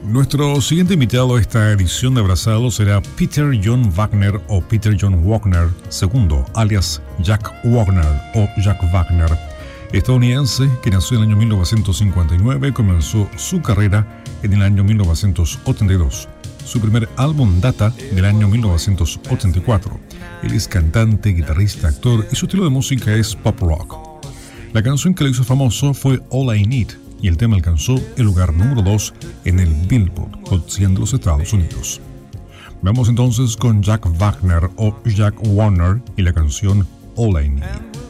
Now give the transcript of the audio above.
Nuestro siguiente invitado a esta edición de Abrazados será Peter John Wagner o Peter John Wagner II, alias Jack Wagner o Jack Wagner, estadounidense que nació en el año 1959 y comenzó su carrera en el año 1982. Su primer álbum data del año 1984. Él es cantante, guitarrista, actor y su estilo de música es pop rock. La canción que lo hizo famoso fue All I Need y el tema alcanzó el lugar número 2 en el Billboard Hot 100 de los Estados Unidos. Vamos entonces con Jack Wagner o Jack Warner y la canción All I Need.